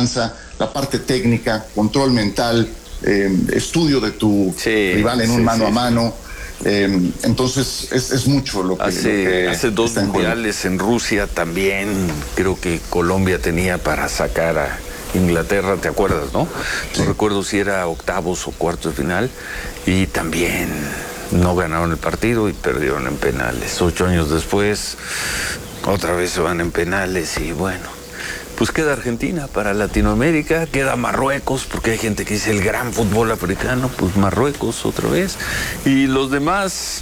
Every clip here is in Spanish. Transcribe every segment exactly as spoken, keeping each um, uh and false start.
confianza, la parte técnica, control mental, eh, estudio de tu sí, rival en un sí, mano sí, a mano. Eh, entonces es, es mucho lo que hace, lo que hace dos mundiales en Rusia también creo que Colombia tenía para sacar a Inglaterra, ¿te acuerdas, no? Sí. No recuerdo si era octavos o cuartos de final, y también no ganaron el partido y perdieron en penales. Ocho años después otra vez se van en penales y bueno, pues queda Argentina para Latinoamérica, queda Marruecos, porque hay gente que dice el gran fútbol africano, pues Marruecos otra vez, y los demás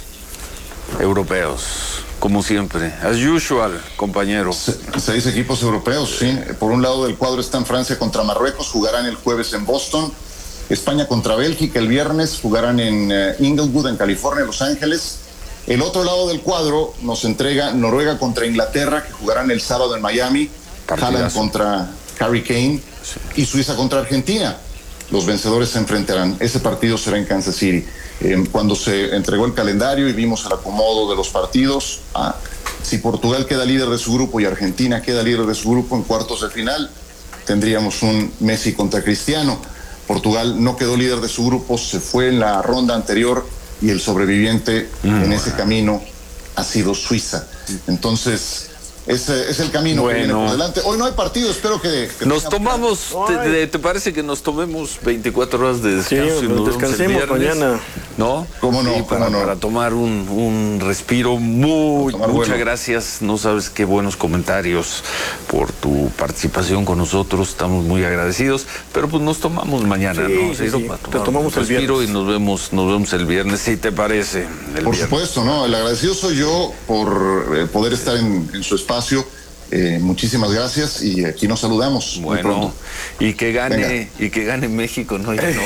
europeos, como siempre, as usual, compañero. Se, seis equipos europeos, sí. Por un lado del cuadro están Francia contra Marruecos, jugarán el jueves en Boston. España contra Bélgica el viernes, jugarán en uh, Inglewood, en California, Los Ángeles. El otro lado del cuadro nos entrega Noruega contra Inglaterra, que jugarán el sábado en Miami. Haaland contra Harry Kane, sí. Y Suiza contra Argentina. Los vencedores se enfrentarán. Ese partido será en Kansas City. Eh, cuando se entregó el calendario y vimos el acomodo de los partidos, ah, si Portugal queda líder de su grupo y Argentina queda líder de su grupo en cuartos de final, tendríamos un Messi contra Cristiano. Portugal no quedó líder de su grupo, se fue en la ronda anterior y el sobreviviente mm, en ese camino ha sido Suiza. Entonces ese es el camino bueno. que viene por delante. Hoy no hay partido, espero que... que nos tomamos, te, te parece que nos tomemos veinticuatro horas de descanso sí, y nos descansemos mañana? ¿No? ¿Cómo no? Sí, para, ¿Cómo no? para tomar un, un respiro. Muy, muchas bueno. gracias. No sabes qué buenos comentarios por tu participación con nosotros. Estamos muy agradecidos. Pero pues nos tomamos mañana, sí, ¿no? Sí, sí. Te tomamos el respiro y nos vemos, nos vemos el viernes, si te parece. Por viernes. Supuesto, ¿no? El agradecido soy yo por eh, poder estar en, en su espacio. Eh, muchísimas gracias y aquí nos saludamos. Bueno, muy pronto. y que gane, Venga. y que gane México, no, ya no.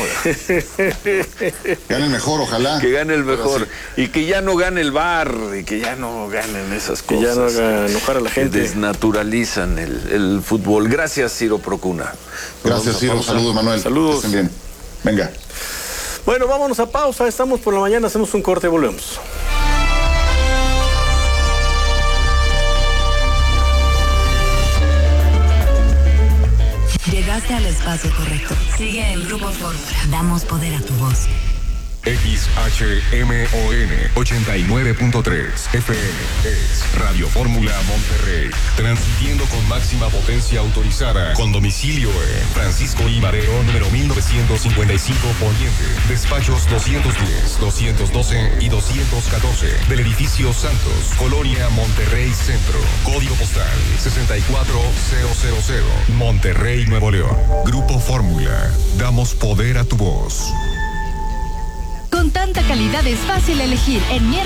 Gane el mejor, ojalá. Que gane el mejor. Sí. Y que ya no gane el V A R, y que ya no ganen esas que cosas. Que ya no haga enojar a la gente. Que desnaturalizan el, el fútbol. Gracias, Ciro Procuna. Gracias, Ciro. Saludos, Manuel. Saludos. Estén bien. Venga. Bueno, vámonos a pausa. Estamos por la mañana, hacemos un corte y volvemos. Llegaste al espacio correcto. Sigue el Grupo Fórmula. Damos poder a tu voz. X H M O N ochenta y nueve punto tres F M es Radio Fórmula Monterrey, transmitiendo con máxima potencia autorizada, con domicilio en Francisco I. Madero, número mil novecientos cincuenta y cinco, Poniente, despachos doscientos diez, doscientos doce y doscientos catorce, del edificio Santos, Colonia Monterrey Centro, código postal sesenta y cuatro mil, Monterrey, Nuevo León. Grupo Fórmula, damos poder a tu voz. Con tanta calidad es fácil elegir. En Mier